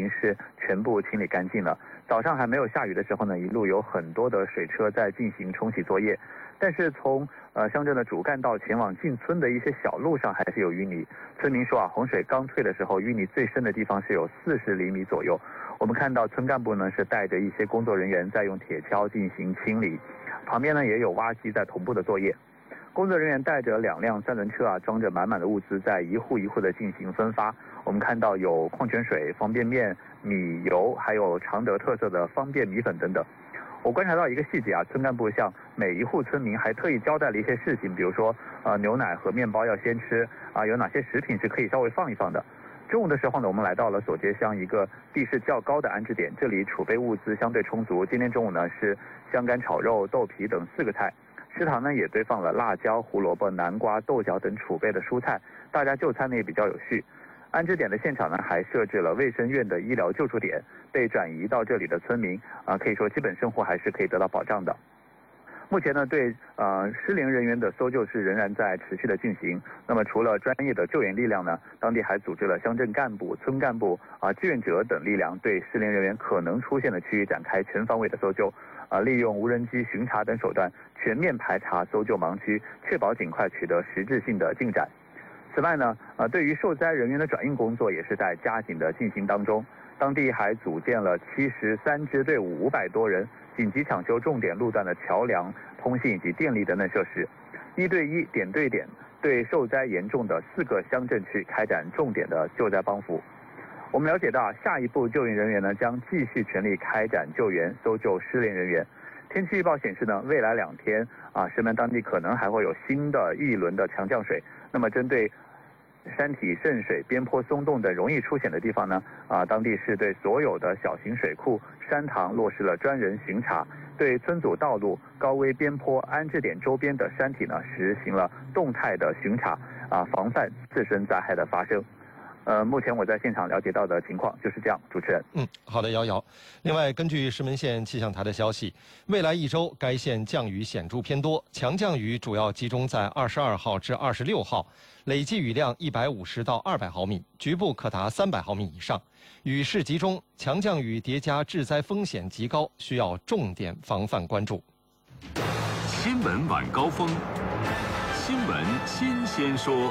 经是全部清理干净了。早上还没有下雨的时候呢，一路有很多的水车在进行冲洗作业，但是从乡镇的主干道前往进村的一些小路上还是有淤泥。村民说洪水刚退的时候，淤泥最深的地方是有40厘米左右。我们看到村干部呢是带着一些工作人员在用铁锹进行清理，旁边呢也有挖机在同步的作业。工作人员带着2辆3轮车装着满满的物资，在一户一户的进行分发。我们看到有矿泉水、方便面、米油，还有常德特色的方便米粉等等。我观察到一个细节村干部向每一户村民还特意交代了一些事情，比如说牛奶和面包要先吃有哪些食品是可以稍微放一放的。中午的时候呢，我们来到了索街乡一个地势较高的安置点，这里储备物资相对充足。今天中午呢是香干炒肉、豆皮等4个菜。食堂呢也堆放了辣椒、胡萝卜、南瓜、豆角等储备的蔬菜，大家就餐呢也比较有序。安置点的现场呢还设置了卫生院的医疗救助点，被转移到这里的村民可以说基本生活还是可以得到保障的。目前呢，对失联人员的搜救是仍然在持续的进行。那么除了专业的救援力量呢，当地还组织了乡镇干部、村干部志愿者等力量，对失联人员可能出现的区域展开全方位的搜救。利用无人机巡查等手段全面排查搜救盲区，确保尽快取得实质性的进展。此外呢，对于受灾人员的转运工作也是在加紧的进行当中。当地还组建了73支队伍，500多人，紧急抢修重点路段的桥梁、通信以及电力等等设施，1对1、点对点，对受灾严重的4个乡镇区开展重点的救灾帮扶。我们了解到，下一步救援人员呢将继续全力开展救援搜救失联人员。天气预报显示呢，未来2天石门当地可能还会有新的一轮的强降水。那么针对山体渗水、边坡松动等容易出险的地方呢，当地是对所有的小型水库、山塘落实了专人巡查，对村组道路、高危边坡、安置点周边的山体呢实行了动态的巡查，防范自身灾害的发生。目前我在现场了解到的情况就是这样，主持人。 好的，瑶瑶。另外，根据石门县气象台的消息，未来1周该县降雨显著偏多，强降雨主要集中在22号至26号，累计雨量150到200毫米，局部可达300毫米以上。雨势集中，强降雨叠加致灾风险极高，需要重点防范关注。 新闻晚高峰，新闻新鲜说。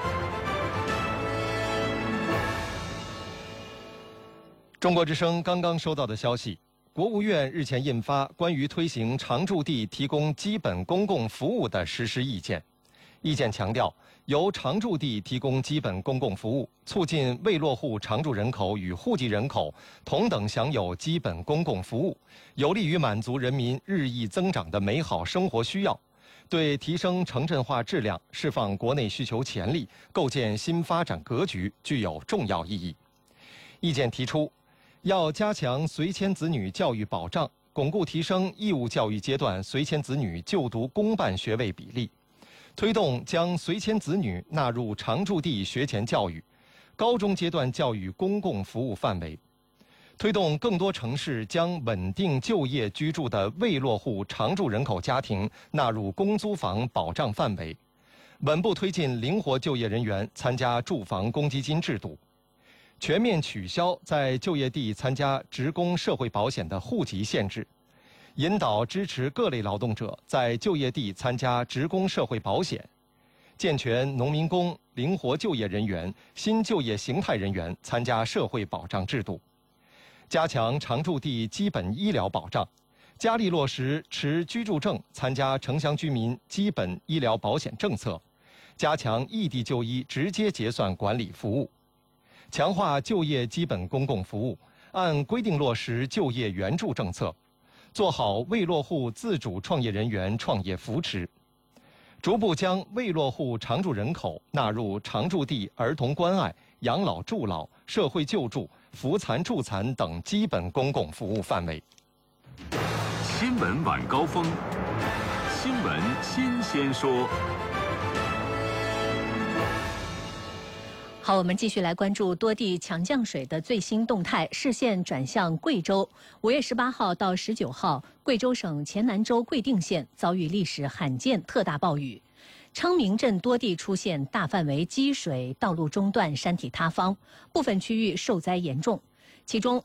中国之声刚刚收到的消息，国务院日前印发关于推行常住地提供基本公共服务的实施意见。意见强调，由常住地提供基本公共服务，促进未落户常住人口与户籍人口同等享有基本公共服务，有利于满足人民日益增长的美好生活需要，对提升城镇化质量、释放国内需求潜力、构建新发展格局具有重要意义。意见提出，要加强随迁子女教育保障，巩固提升义务教育阶段随迁子女就读公办学位比例，推动将随迁子女纳入常住地学前教育、高中阶段教育公共服务范围，推动更多城市将稳定就业居住的未落户常住人口家庭纳入公租房保障范围，稳步推进灵活就业人员参加住房公积金制度，全面取消在就业地参加职工社会保险的户籍限制，引导支持各类劳动者在就业地参加职工社会保险，健全农民工、灵活就业人员、新就业形态人员参加社会保障制度，加强常住地基本医疗保障，加力落实持居住证参加城乡居民基本医疗保险政策，加强异地就医直接结算管理服务，强化就业基本公共服务，按规定落实就业援助政策，做好未落户自主创业人员创业扶持，逐步将未落户常住人口纳入常住地儿童关爱、养老助老、社会救助、扶残助残等基本公共服务范围。 新闻晚高峰，新闻新鲜说。 好，我们继续来关注多地强降水的最新动态。视线转向贵州，5月18号到19号，贵州省黔南州贵定县遭遇历史罕见特大暴雨，昌明镇多地出现大范围积水、道路中断、山体塌方，部分区域受灾严重。其中，